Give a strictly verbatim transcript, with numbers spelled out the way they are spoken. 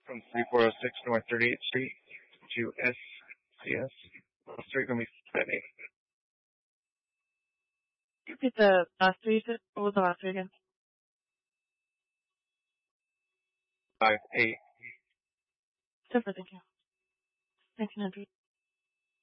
from three four zero six North thirty-eighth Street to S C S. Street gonna be five eight. Repeat the last three. You said? What was the last three again? Five eight. Super, thank you. nineteen hundred.